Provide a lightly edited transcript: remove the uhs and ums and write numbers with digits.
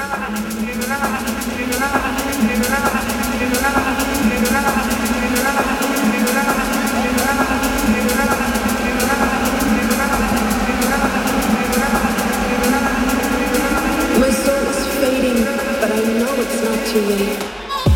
My soul is fading, but I know it's not too late.